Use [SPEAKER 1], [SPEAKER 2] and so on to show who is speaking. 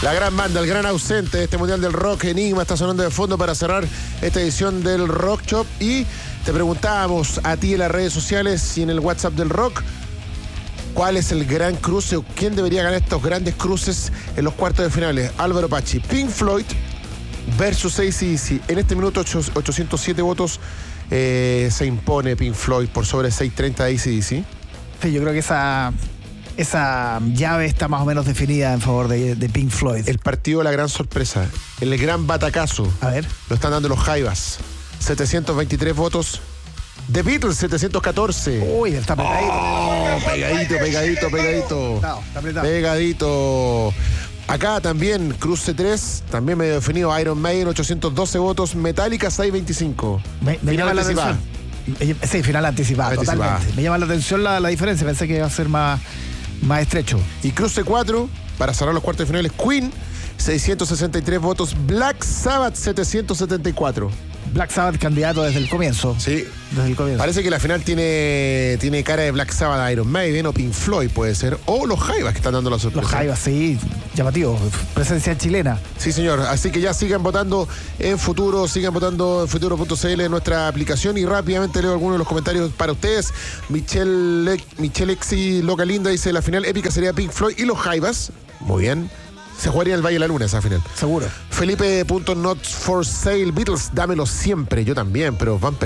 [SPEAKER 1] La gran banda, el gran ausente de este Mundial del Rock, Enigma, está sonando de fondo para cerrar esta edición del Rock Shop. Y te preguntábamos a ti en las redes sociales y en el WhatsApp del Rock, ¿cuál es el gran cruce o quién debería ganar estos grandes cruces en los cuartos de finales? Álvaro Pachi, Pink Floyd versus AC/DC. En este minuto 807 votos se impone Pink Floyd por sobre 630 de AC/DC.
[SPEAKER 2] Sí, yo creo que esa llave está más o menos definida en favor de Pink Floyd.
[SPEAKER 1] El partido de la gran sorpresa, el gran batacazo.
[SPEAKER 2] A ver.
[SPEAKER 1] Lo están dando los Jaivas. 723 votos. The Beatles, 714.
[SPEAKER 2] Uy, está pegadito.
[SPEAKER 1] Oh, pegadito.
[SPEAKER 2] No, está apretado.
[SPEAKER 1] Pegadito. Acá también, cruce 3, también medio definido. Iron Maiden, 812 votos. Metallica, 625.
[SPEAKER 2] Me llama la atención. Sí, final anticipada, totalmente. Me llama la atención la diferencia. Pensé que iba a ser más estrecho.
[SPEAKER 1] Y cruce 4, para cerrar los cuartos de finales, Queen, 663 votos. Black Sabbath, 774.
[SPEAKER 2] Black Sabbath candidato desde el comienzo.
[SPEAKER 1] Sí.
[SPEAKER 2] Desde el comienzo.
[SPEAKER 1] Parece que la final tiene cara de Black Sabbath, Iron Maiden o Pink Floyd, puede ser. O los Jaivas que están dando la sorpresa.
[SPEAKER 2] Los Jaivas, sí, llamativo. Presencia chilena.
[SPEAKER 1] Sí, señor. Así que ya sigan votando en futuro, sigan votando en futuro.cl en nuestra aplicación. Y rápidamente leo algunos de los comentarios para ustedes. Michelle Exi Loca Linda dice: la final épica sería Pink Floyd y los Jaivas. Muy bien. Se jugaría el Valle de la Luna esa final.
[SPEAKER 2] Seguro.
[SPEAKER 1] Felipe.not for sale. Beatles, dámelo siempre. Yo también, pero van